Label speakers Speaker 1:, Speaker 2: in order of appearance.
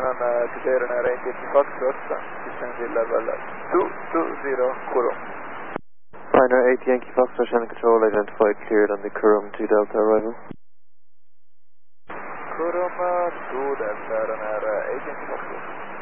Speaker 1: on clear and range 80 Foxtrot, descending level 220 Kurum.
Speaker 2: Pioneer 8 Yankee Foxtrot, channel control identified, cleared on the Kurum 2 Delta arrival.
Speaker 1: Kurum 2 Delta, runner 8 Yankee Foxtrot.